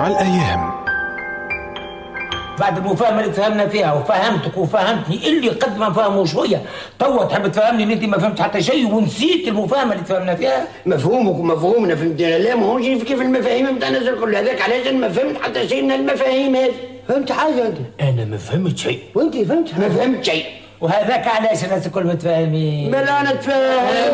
الأيام. بعد المفاهمة اللي تفهمنا فيها وفهمتك وفهمتني اللي قد ما فهموا شوية، توا تحب تفهمني ان انت ما فهمت حتى شيء ونسيت المفاهمة اللي تفهمنا فيها؟ مفهومك ومفهومنا فهمتنا، لا ما هوش كيف المفاهيم بتاعنا الكل هذاك، علاش انا ما فهمت حتى شيء من المفاهيم هذه. فهمت حاجة انت؟ انا ما فهمت شيء. وانت فهمت؟ ما فهمت شيء. وهذاك علاش الناس الكل متفاهمين؟ ما لا انا اتفاهم.